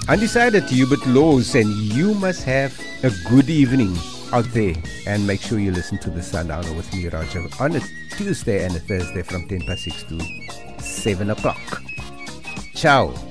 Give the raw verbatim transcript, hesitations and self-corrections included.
Undecided Hubert Laws, and you must have a good evening out there. And make sure you listen to the Sundowner with me, Roger, on a Tuesday and a Thursday from ten past six to seven o'clock. Ciao.